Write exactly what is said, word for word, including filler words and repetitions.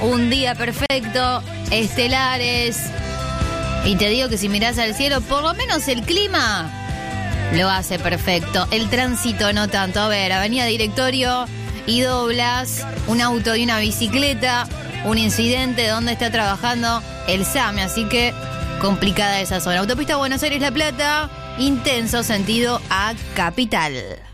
un día perfecto, estelares. Y te digo que si mirás al cielo, por lo menos el clima lo hace perfecto. El tránsito no tanto. A ver, Avenida Directorio y Doblas, un auto y una bicicleta, un incidente donde está trabajando el SAME, así que complicada esa zona. Autopista Buenos Aires-La Plata, intenso sentido a Capital.